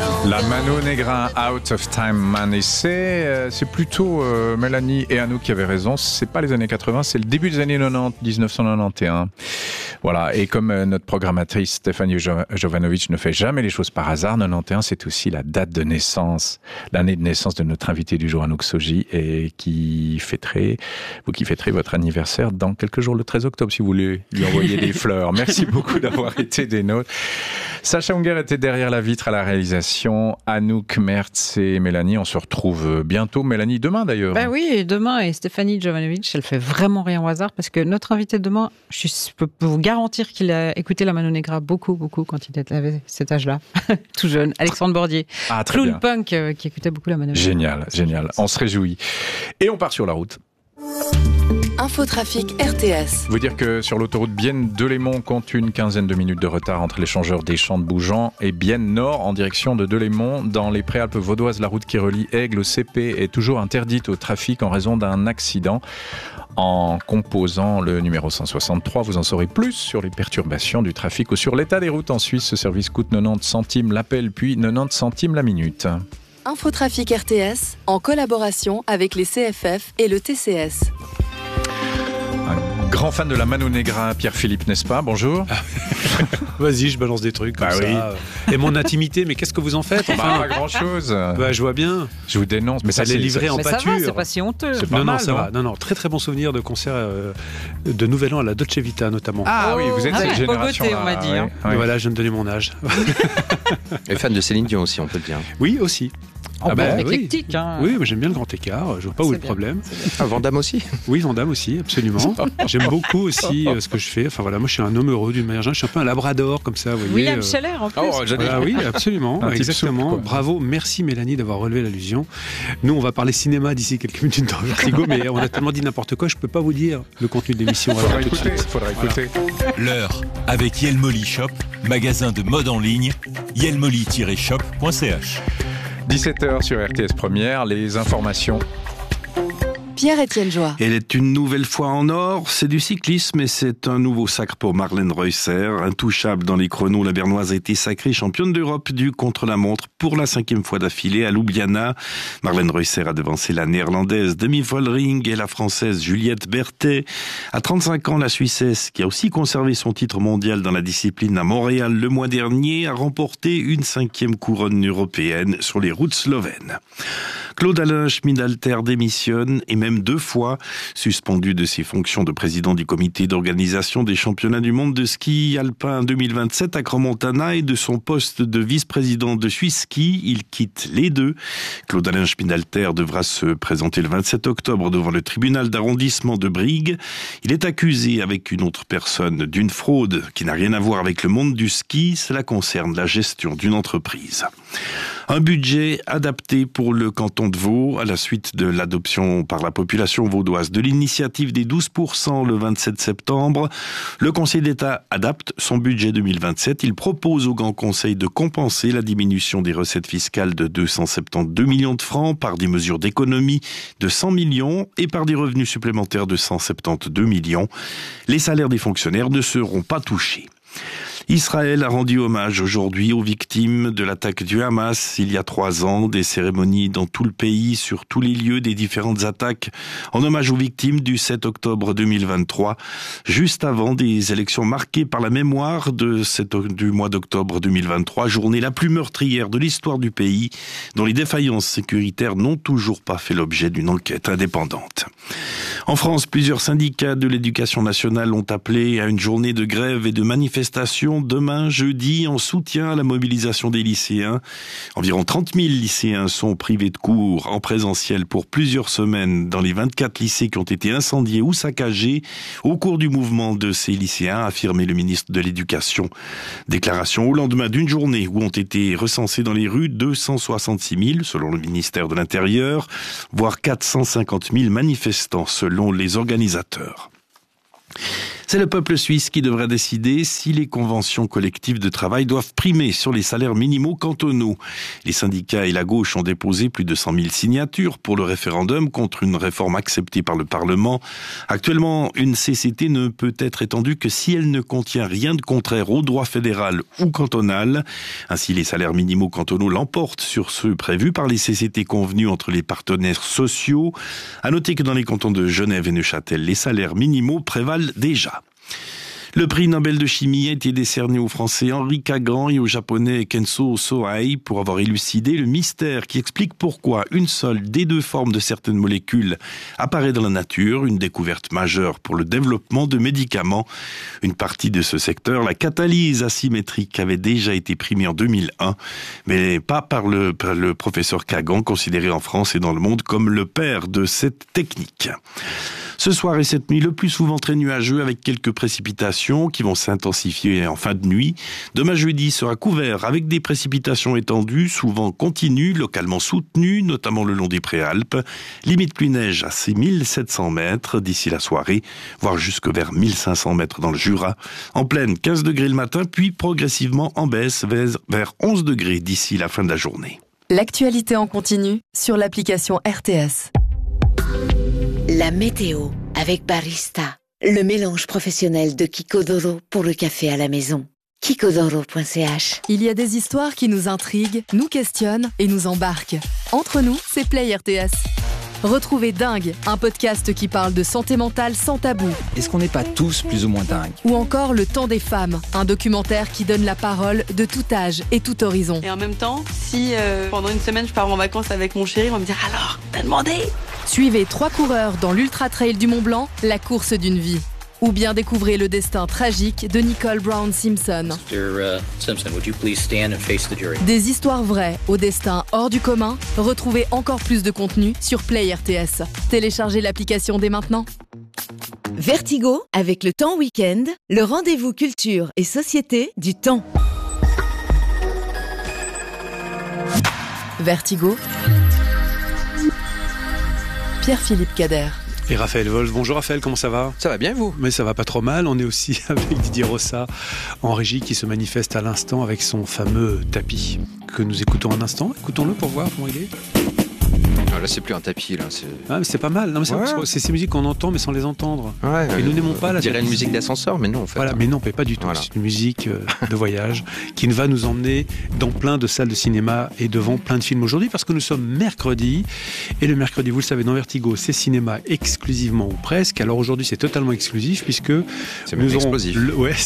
La Mano Negra, Out of Time Man. Et c'est plutôt Mélanie et Anouk qui avaient raison. C'est pas les années 80, c'est le début des années 90, 1991. Voilà. Et comme notre programmatrice Stéphanie Jovanovic ne fait jamais les choses par hasard, 91, c'est aussi la date de naissance, l'année de naissance de notre invité du jour, Anouk Soji, et qui fêterez votre anniversaire dans quelques jours, le 13 octobre, si vous voulez lui envoyer des fleurs. Merci beaucoup d'avoir été des nôtres. Sacha Unger était derrière la vitre à la réalisation. Anouk, Mertz et Mélanie, on se retrouve bientôt. Mélanie, demain d'ailleurs. Ben oui, demain. Et Stéphanie Jovanovic, elle fait vraiment rien au hasard parce que notre invité de demain, je peux vous garantir qu'il a écouté la Mano Negra beaucoup quand il avait cet âge-là, tout jeune. Alexandre Bordier, clown punk qui écoutait beaucoup la Mano Negra. Génial. On se réjouit. Et on part sur la route. Infotrafic RTS. Vous dire que sur l'autoroute Bienne-Delémont compte une quinzaine de minutes de retard entre l'échangeur des Champs de Bougeant et Bienne-Nord en direction de Delémont. Dans les Préalpes vaudoises, la route qui relie Aigle au CP est toujours interdite au trafic en raison d'un accident. En composant le numéro 163, vous en saurez plus sur les perturbations du trafic ou sur l'état des routes en Suisse. Ce service coûte 90 centimes l'appel puis 90 centimes la minute. Infotrafic RTS, en collaboration avec les CFF et le TCS. Un grand fan de la Mano Negra, Pierre-Philippe, n'est-ce pas? Bonjour. Vas-y, je balance des trucs comme ça. Oui. Et mon intimité, mais qu'est-ce que vous en faites? Enfin, pas grand-chose. Je vois bien. Je vous dénonce. Mais ça, c'est livré en pâture. Ça va, c'est pas si honteux. C'est pas mal, ça va. Non, très très bon souvenir de concert de Nouvel An à la Dolce Vita notamment. Ah oui, vous êtes cette génération. On m'a dit. Ouais. Voilà, je viens de donner mon âge. Et fan de Céline Dion aussi, on peut le dire. Oui, aussi. Éclectique. Oui. Hein. Oui, mais j'aime bien le grand écart. Je vois pas où est le problème. Van Damme aussi. Oui, Van Damme aussi, absolument. J'aime beaucoup aussi ce que je fais. Enfin voilà, moi je suis un homme heureux d'une manière générale. Je suis un peu un labrador comme ça, vous voyez. William Scheller en plus. Voilà, oui, absolument, exactement. Souple, bravo, merci Mélanie d'avoir relevé l'allusion. Nous, on va parler cinéma d'ici quelques minutes dans Vertigo, mais on a tellement dit n'importe quoi, je peux pas vous dire le contenu de l'émission. Faudra écouter. L'heure avec Yelmoli Shop, magasin de mode en ligne, yelmoli-shop.ch. 17h sur RTS Première, les informations. Pierre-Étienne Joie. Elle est une nouvelle fois en or, c'est du cyclisme et c'est un nouveau sacre pour Marlène Reusser. Intouchable dans les chronos, la Bernoise a été sacrée championne d'Europe du contre-la-montre pour la 5e fois d'affilée à Ljubljana. Marlène Reusser a devancé la néerlandaise Demi Vollering et la française Juliette Berthet. À 35 ans, la Suissesse, qui a aussi conservé son titre mondial dans la discipline à Montréal le mois dernier, a remporté une 5e couronne européenne sur les routes slovènes. Claude-Alain Schmidalter démissionne et même 2 fois suspendu de ses fonctions de président du comité d'organisation des championnats du monde de ski alpin 2027 à Crans-Montana et de son poste de vice-président de Suisse Ski. Il quitte les deux. Claude-Alain Schmidalter devra se présenter le 27 octobre devant le tribunal d'arrondissement de Brigue. Il est accusé avec une autre personne d'une fraude qui n'a rien à voir avec le monde du ski. Cela concerne la gestion d'une entreprise. Un budget adapté pour le canton de Vaud à la suite de l'adoption par la population vaudoise de l'initiative des 12% le 27 septembre. Le Conseil d'État adapte son budget 2027. Il propose au Grand Conseil de compenser la diminution des recettes fiscales de 272 millions de francs par des mesures d'économie de 100 millions et par des revenus supplémentaires de 172 millions. Les salaires des fonctionnaires ne seront pas touchés. Israël a rendu hommage aujourd'hui aux victimes de l'attaque du Hamas il y a 3 ans. Des cérémonies dans tout le pays, sur tous les lieux des différentes attaques, en hommage aux victimes du 7 octobre 2023, juste avant des élections marquées par la mémoire du mois d'octobre 2023, journée la plus meurtrière de l'histoire du pays, dont les défaillances sécuritaires n'ont toujours pas fait l'objet d'une enquête indépendante. En France, plusieurs syndicats de l'éducation nationale ont appelé à une journée de grève et de manifestation demain, jeudi, en soutien à la mobilisation des lycéens. Environ 30 000 lycéens sont privés de cours en présentiel pour plusieurs semaines dans les 24 lycées qui ont été incendiés ou saccagés au cours du mouvement de ces lycéens, a affirmé le ministre de l'Éducation. Déclaration au lendemain d'une journée où ont été recensés dans les rues 266 000, selon le ministère de l'Intérieur, voire 450 000 manifestants, selon les organisateurs. C'est le peuple suisse qui devrait décider si les conventions collectives de travail doivent primer sur les salaires minimaux cantonaux. Les syndicats et la gauche ont déposé plus de 100 000 signatures pour le référendum contre une réforme acceptée par le Parlement. Actuellement, une CCT ne peut être étendue que si elle ne contient rien de contraire au droit fédéral ou cantonal. Ainsi, les salaires minimaux cantonaux l'emportent sur ceux prévus par les CCT convenus entre les partenaires sociaux. À noter que dans les cantons de Genève et Neuchâtel, les salaires minimaux prévalent déjà. Le prix Nobel de chimie a été décerné au Français Henri Cagan et au Japonais Kenzo Sohei pour avoir élucidé le mystère qui explique pourquoi une seule des deux formes de certaines molécules apparaît dans la nature, une découverte majeure pour le développement de médicaments. Une partie de ce secteur, la catalyse asymétrique, avait déjà été primée en 2001, mais pas par le professeur Cagan, considéré en France et dans le monde comme le père de cette technique. Ce soir et cette nuit, le plus souvent très nuageux avec quelques précipitations qui vont s'intensifier en fin de nuit. Demain jeudi sera couvert avec des précipitations étendues, souvent continues, localement soutenues, notamment le long des Préalpes. Limite pluie-neige à 6700 mètres d'ici la soirée, voire jusque vers 1500 mètres dans le Jura. En pleine, 15 degrés le matin, puis progressivement en baisse vers 11 degrés d'ici la fin de la journée. L'actualité en continu sur l'application RTS. La météo avec Barista, le mélange professionnel de Kikodoro pour le café à la maison. Kikodoro.ch. Il y a des histoires qui nous intriguent, nous questionnent et nous embarquent. Entre nous, c'est Play RTS. Retrouvez Dingue, un podcast qui parle de santé mentale sans tabou. Est-ce qu'on n'est pas tous plus ou moins dingues ? Ou encore Le Temps des femmes, un documentaire qui donne la parole de tout âge et tout horizon. Et en même temps, si pendant une semaine je pars en vacances avec mon chéri, on va me dire alors, t'as demandé ? Suivez 3 coureurs dans l'Ultra Trail du Mont Blanc, la course d'une vie. Ou bien découvrez le destin tragique de Nicole Brown Simpson. Mr. Simpson, would you please stand and face the jury? Des histoires vraies au destin hors du commun. Retrouvez encore plus de contenu sur Play RTS. Téléchargez l'application dès maintenant. Vertigo avec le Temps Week-end, le rendez-vous culture et société du Temps. Vertigo. Pierre-Philippe Cader. Et Raphaël Wolf. Bonjour Raphaël, comment ça va ? Ça va bien vous ? Mais ça va pas trop mal. On est aussi avec Didier Rossa en régie qui se manifeste à l'instant avec son fameux tapis que nous écoutons un instant. Écoutons-le pour voir comment il est. Ah, là c'est plus un tapis là. Ah, mais c'est pas mal. Non, mais c'est ces musiques qu'on entend mais sans les entendre. Ouais, et nous n'aimons pas la. On dirait une musique d'ascenseur, mais non en fait. Voilà, mais non, pas du tout. Voilà. C'est une musique de voyage qui va nous emmener dans plein de salles de cinéma et devant plein de films aujourd'hui parce que nous sommes mercredi et le mercredi, vous le savez, dans Vertigo, c'est cinéma exclusivement ou presque. Alors aujourd'hui, c'est totalement exclusif puisque c'est nous aurons explosif.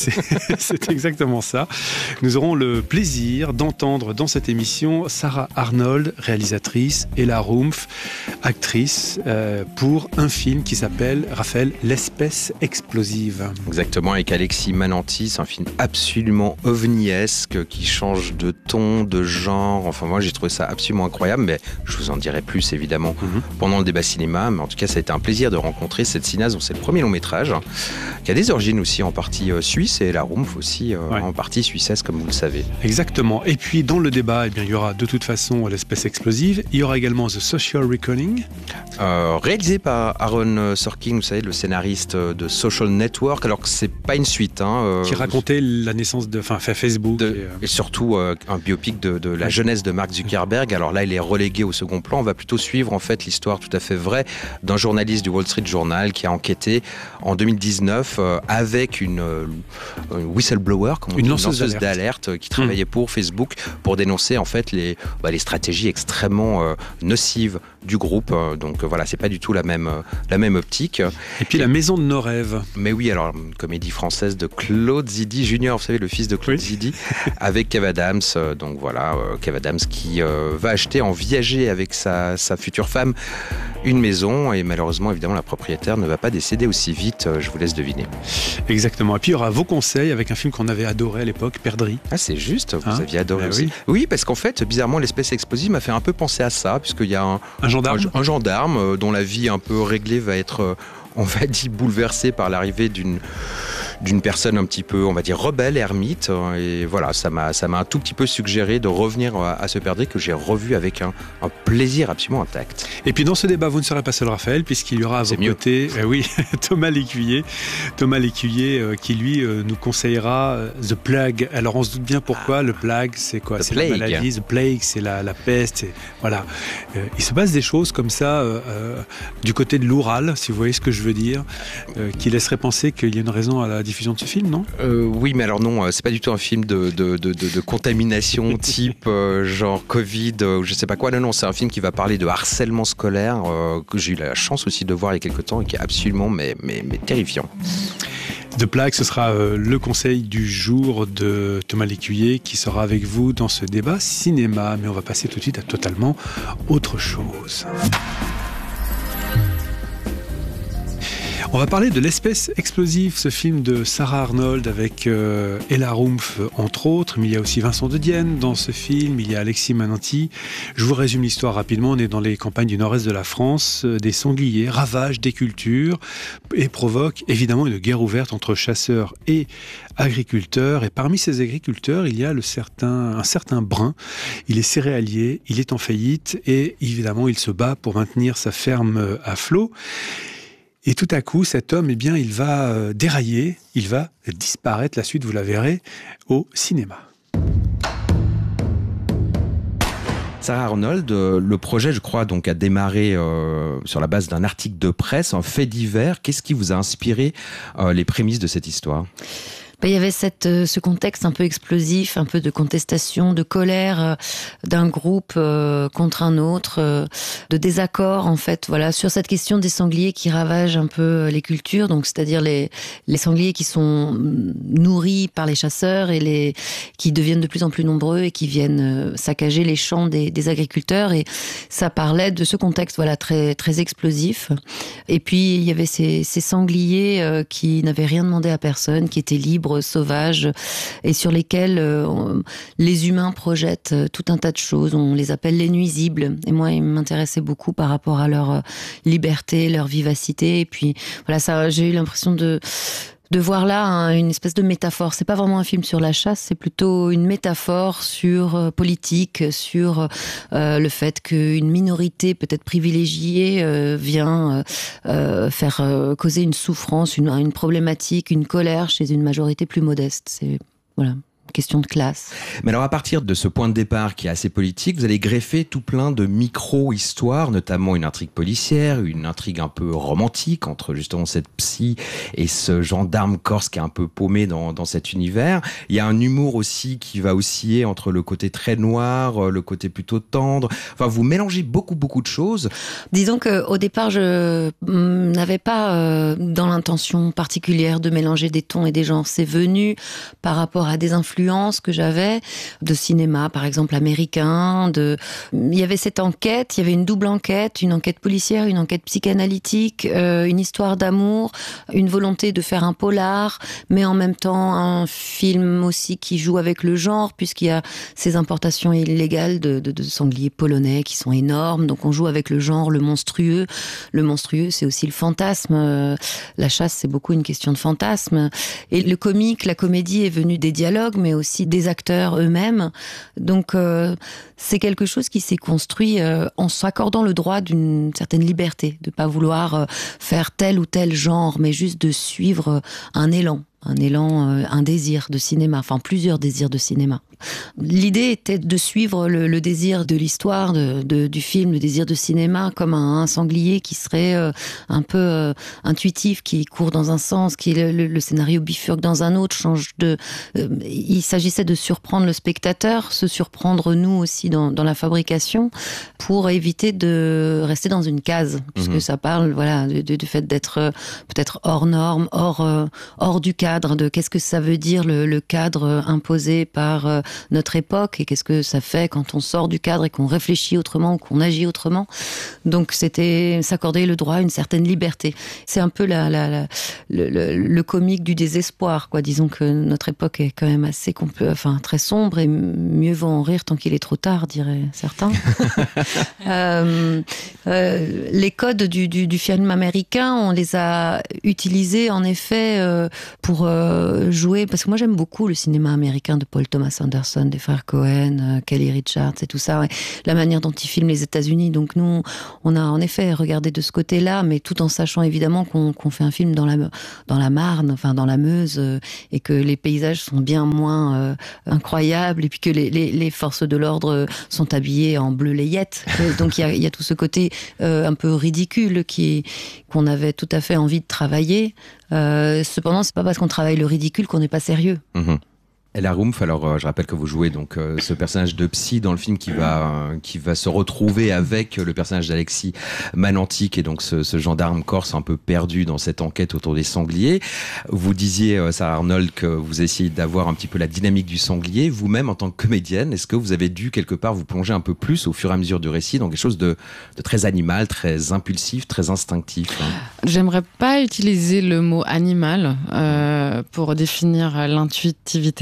C'est exactement ça. Nous aurons le plaisir d'entendre dans cette émission Sarah Arnold, réalisatrice, et Ella Rumpf, actrice, pour un film qui s'appelle, Raphaël, L'espèce explosive. Exactement, avec Alexis Mananti. C'est un film absolument ovniesque qui change de ton, de genre. Enfin, moi, j'ai trouvé ça absolument incroyable, mais je vous en dirai plus, évidemment, pendant le débat cinéma. Mais en tout cas, ça a été un plaisir de rencontrer cette cinéaste dont c'est le premier long métrage, qui a des origines aussi en partie suisse, et Ella Rumpf aussi en partie suissesse, comme vous le savez. Exactement. Et puis, dans le débat, eh bien, il y aura de toute façon L'espèce explosive. Il y aura également The Social Reckoning. Réalisé par Aaron Sorkin, vous savez, le scénariste de Social Network, alors que c'est pas une suite. Qui racontait la naissance de Facebook. Et surtout un biopic de la jeunesse de Mark Zuckerberg. Alors là, il est relégué au second plan. On va plutôt suivre en fait l'histoire tout à fait vraie d'un journaliste du Wall Street Journal qui a enquêté en 2019 avec une whistleblower, une lanceuse d'alerte qui travaillait pour Facebook pour dénoncer en fait les stratégies extrêmement nocives du groupe. Donc voilà, c'est pas du tout la même optique. Et puis La Maison de nos rêves. Mais oui, alors une comédie française de Claude Zidi Junior, vous savez, le fils de Claude Zidi, avec Kev Adams. Donc voilà, Kev Adams qui va acheter en viager avec sa future femme une maison, et malheureusement, évidemment, la propriétaire ne va pas décéder aussi vite. Je vous laisse deviner. Exactement. Et puis il y aura vos conseils avec un film qu'on avait adoré à l'époque, Perdrix. Ah, c'est juste, vous aviez adoré aussi. Oui, parce qu'en fait, bizarrement, L'espèce explosive m'a fait un peu penser à ça, puisqu'il y a un gendarme dont la vie un peu réglée va être, on va dire, bouleversée par l'arrivée d'une d'une personne un petit peu, on va dire, rebelle, ermite. Et voilà, ça m'a un tout petit peu suggéré de revenir à ce perdrix que j'ai revu avec un plaisir absolument intact. Et puis dans ce débat, vous ne serez pas seul, Raphaël, puisqu'il y aura à vos côtés, Thomas Lécuyer, qui lui nous conseillera The Plague. Alors on se doute bien pourquoi. Le Plague, c'est quoi? C'est la maladie. The Plague, c'est la peste. Voilà. Il se passe des choses comme ça du côté de l'Oural, si vous voyez ce que je veux dire, qui laisserait penser qu'il y a une raison à la diffusion de ce film, non? Oui, mais alors non, c'est pas du tout un film de contamination type genre Covid ou je sais pas quoi. Non, c'est un film qui va parler de harcèlement scolaire que j'ai eu la chance aussi de voir il y a quelques temps et qui est absolument mais terrifiant. The Plague, ce sera le conseil du jour de Thomas Lécuyer qui sera avec vous dans ce débat cinéma. Mais on va passer tout de suite à totalement autre chose. On va parler de L'Espèce explosive, ce film de Sarah Arnold avec Ella Rumpf entre autres, mais il y a aussi Vincent de Dienne dans ce film, il y a Alexis Mananti. Je vous résume l'histoire rapidement. On est dans les campagnes du nord-est de la France. Des sangliers ravagent des cultures et provoquent évidemment une guerre ouverte entre chasseurs et agriculteurs. Et parmi ces agriculteurs, il y a un certain Brun. Il est céréalier, il est en faillite et évidemment il se bat pour maintenir sa ferme à flot. Et tout à coup, cet homme, il va dérailler, il va disparaître. La suite, vous la verrez au cinéma. Sarah Arnold, le projet, je crois, donc a démarré sur la base d'un article de presse, un fait divers. Qu'est-ce qui vous a inspiré les prémices de cette histoire ? Il y avait ce contexte un peu explosif, un peu de contestation, de colère d'un groupe contre un autre, de désaccord en fait, voilà, sur cette question des sangliers qui ravagent un peu les cultures, donc c'est-à-dire les sangliers qui sont nourris par les chasseurs et qui deviennent de plus en plus nombreux et qui viennent saccager les champs des agriculteurs. Et ça parlait de ce contexte, voilà, très très explosif. Et puis il y avait ces sangliers qui n'avaient rien demandé à personne, qui étaient libres, sauvages, et sur lesquels les humains projettent tout un tas de choses. On les appelle les nuisibles. Et moi, ils m'intéressaient beaucoup par rapport à leur liberté, leur vivacité. Et puis, voilà, ça, j'ai eu l'impression de voir là une espèce de métaphore. C'est pas vraiment un film sur la chasse, c'est plutôt une métaphore sur politique, sur le fait qu'une minorité peut-être privilégiée vient faire causer une souffrance, une problématique, une colère chez une majorité plus modeste. C'est voilà. Question de classe. Mais alors à partir de ce point de départ qui est assez politique, vous allez greffer tout plein de micro-histoires, notamment une intrigue policière, une intrigue un peu romantique entre justement cette psy et ce gendarme corse qui est un peu paumé dans cet univers. Il y a un humour aussi qui va osciller entre le côté très noir, le côté plutôt tendre. Enfin, vous mélangez beaucoup de choses. Disons qu'au départ, je n'avais pas dans l'intention particulière de mélanger des tons et des genres. C'est venu par rapport à des influences que j'avais de cinéma, par exemple américain. Il y avait cette enquête, il y avait une double enquête, une enquête policière, une enquête psychanalytique, une histoire d'amour, une volonté de faire un polar, mais en même temps un film aussi qui joue avec le genre, puisqu'il y a ces importations illégales de sangliers polonais qui sont énormes. Donc on joue avec le genre, le monstrueux. Le monstrueux, c'est aussi le fantasme. La chasse, c'est beaucoup une question de fantasme. Et le comique, la comédie est venue des dialogues, mais aussi des acteurs eux-mêmes. Donc c'est quelque chose qui s'est construit en s'accordant le droit d'une certaine liberté, de pas vouloir faire tel ou tel genre, mais juste de suivre un élan, un désir de cinéma, enfin plusieurs désirs de cinéma. L'idée était de suivre le désir de l'histoire du film, le désir de cinéma, comme un sanglier qui serait un peu intuitif, qui court dans un sens, qui le scénario bifurque dans un autre, il s'agissait de surprendre le spectateur, se surprendre nous aussi dans la fabrication, pour éviter de rester dans une case, puisque ça parle, voilà, du fait d'être peut-être hors norme, hors du cadre, de qu'est-ce que ça veut dire le cadre imposé par notre époque et qu'est-ce que ça fait quand on sort du cadre et qu'on réfléchit autrement ou qu'on agit autrement. Donc c'était s'accorder le droit à une certaine liberté. C'est un peu le comique du désespoir, quoi. Disons que notre époque est quand même assez très sombre et mieux vaut en rire tant qu'il est trop tard, diraient certains. Les codes du film américain, on les a utilisés en effet pour jouer, parce que moi j'aime beaucoup le cinéma américain de Paul Thomas Anderson, des frères Cohen, Kelly Richards et tout ça, et la manière dont ils filment les États-Unis. Donc nous, on a en effet regardé de ce côté-là, mais tout en sachant évidemment qu'on fait un film dans la Marne, enfin dans la Meuse, et que les paysages sont bien moins incroyables, et puis que les forces de l'ordre sont habillées en bleu layette. Donc il y a tout ce côté un peu ridicule qu'on avait tout à fait envie de travailler. Cependant, c'est pas parce qu'on travaille le ridicule qu'on n'est pas sérieux. Mmh. Ella Rumpf, alors je rappelle que vous jouez donc ce personnage de psy dans le film qui va se retrouver avec le personnage d'Alexis Mananti, qui est donc ce gendarme corse un peu perdu dans cette enquête autour des sangliers. Vous disiez, Sarah Arnold, que vous essayez d'avoir un petit peu la dynamique du sanglier. Vous-même, en tant que comédienne, est-ce que vous avez dû quelque part vous plonger un peu plus au fur et à mesure du récit dans quelque chose de très animal, très impulsif, très instinctif, hein? J'aimerais pas utiliser le mot animal pour définir l'intuitivité.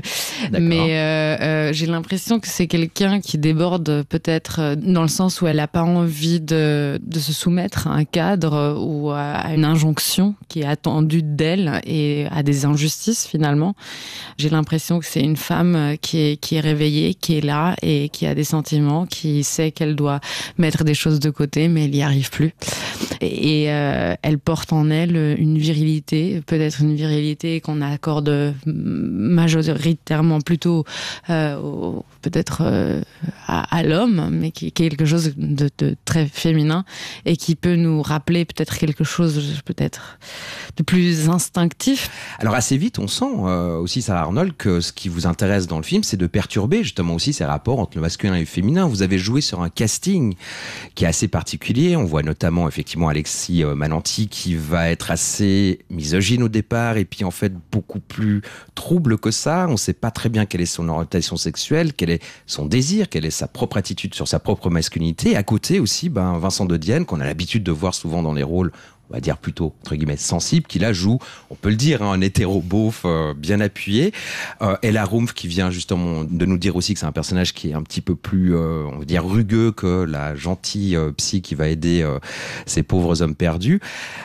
Mais j'ai l'impression que c'est quelqu'un qui déborde peut-être dans le sens où elle n'a pas envie de se soumettre à un cadre ou à une injonction qui est attendue d'elle et à des injustices finalement. J'ai l'impression que c'est une femme qui est réveillée, qui est là et qui a des sentiments, qui sait qu'elle doit mettre des choses de côté mais elle n'y arrive plus. Et elle porte en elle une virilité, peut-être une virilité qu'on accorde majoritairement plutôt peut-être à l'homme, mais qui est quelque chose de très féminin et qui peut nous rappeler peut-être quelque chose peut-être de plus instinctif. Alors assez vite, on sent aussi, Sarah Arnold, que ce qui vous intéresse dans le film, c'est de perturber justement aussi ces rapports entre le masculin et le féminin. Vous avez joué sur un casting qui est assez particulier. On voit notamment effectivement Alexis Mananti qui va être assez misogyne au départ et puis en fait beaucoup plus trouble que ça. On ne sait pas très bien quelle est son orientation sexuelle, quel est son désir, quelle est sa propre attitude sur sa propre masculinité. À côté aussi, Vincent de Dienne, qu'on a l'habitude de voir souvent dans les rôles, on va dire plutôt, entre guillemets, sensible, qui là joue, on peut le dire, un hétéro beauf bien appuyé. Ella Rumpf qui vient justement de nous dire aussi que c'est un personnage qui est un petit peu plus, on va dire, rugueux que la gentille psy qui va aider ces pauvres hommes perdus.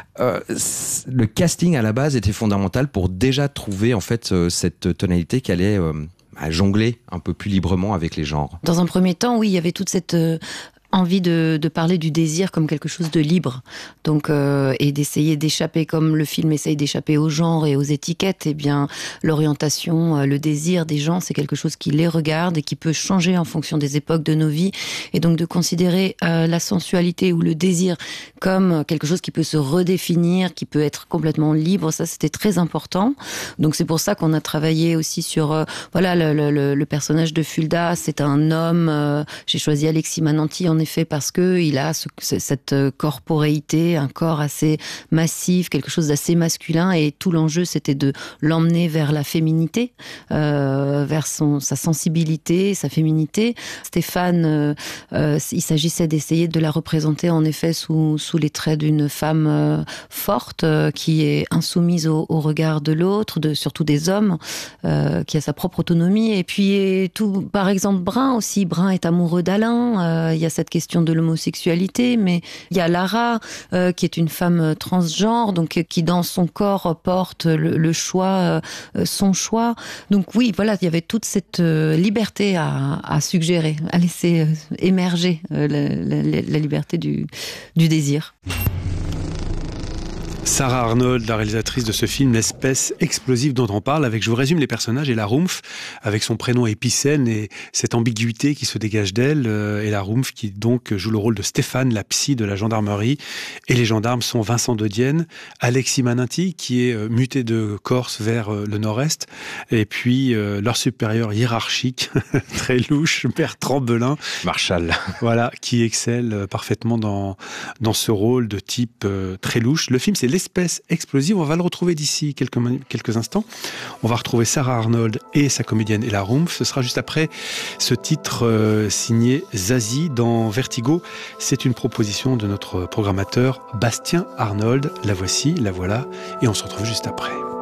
Le casting à la base était fondamental pour déjà trouver en fait cette tonalité qui allait jongler un peu plus librement avec les genres. Dans un premier temps, oui, il y avait toute cette envie de parler du désir comme quelque chose de libre, donc et d'essayer d'échapper, comme le film essaye d'échapper au genre et aux étiquettes. Et bien l'orientation, le désir des gens, c'est quelque chose qui les regarde et qui peut changer en fonction des époques de nos vies, et donc de considérer la sensualité ou le désir comme quelque chose qui peut se redéfinir, qui peut être complètement libre, ça c'était très important. Donc c'est pour ça qu'on a travaillé aussi sur le personnage de Fulda. C'est un homme, j'ai choisi Alexis Mananti en effet parce que il a cette corporéité, un corps assez massif, quelque chose d'assez masculin, et tout l'enjeu c'était de l'emmener vers la féminité, vers sa sensibilité, sa féminité. Stéphane, il s'agissait d'essayer de la représenter en effet sous les traits d'une femme forte, qui est insoumise au regard de l'autre, surtout des hommes, qui a sa propre autonomie. Et puis tout, par exemple, Brun aussi. Brun est amoureux d'Alain. Il y a cette question de l'homosexualité, mais il y a Lara qui est une femme transgenre, donc qui dans son corps porte le choix, son choix. Donc oui, voilà, il y avait toute cette liberté à suggérer, à laisser émerger la liberté du désir. Sarah Arnold, la réalisatrice de ce film, l'espèce explosive dont on parle, avec, je vous résume les personnages, Ella Rumpf, avec son prénom épicène et cette ambiguïté qui se dégage d'elle, Ella Rumpf qui donc joue le rôle de Stéphane, la psy de la gendarmerie, et les gendarmes sont Vincent de Dienne, Alexis Mananti qui est muté de Corse vers le nord-est, et puis leur supérieur hiérarchique, très louche, Bertrand Belin, Marshall, voilà, qui excelle parfaitement dans ce rôle de type très louche. Le film, c'est L'espèce explosive. On va le retrouver d'ici quelques instants. On va retrouver Sarah Arnold et sa comédienne Ella Rumpf. Ce sera juste après ce titre signé Zazie dans Vertigo. C'est une proposition de notre programmateur Bastien Arnold. La voici, la voilà, et on se retrouve juste après.